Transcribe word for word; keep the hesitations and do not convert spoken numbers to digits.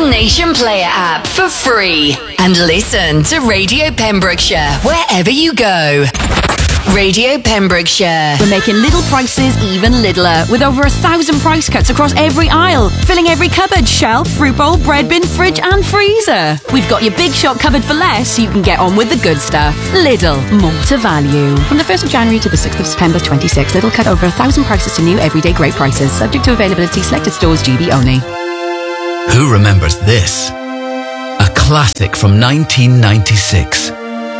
All Nation Player app for free. And listen to Radio Pembrokeshire wherever you go. Radio Pembrokeshire. We're making little prices even littler, with over a thousand price cuts across every aisle, filling every cupboard, shelf, fruit bowl, bread bin, fridge and freezer. We've got your big shop covered for less, so you can get on with the good stuff. Lidl, more to value. From the first of January to the sixth of September twenty-six, Lidl cut over a thousand prices to new everyday great prices, subject to availability, selected stores, G B only. Who remembers this? A classic from nineteen ninety-six.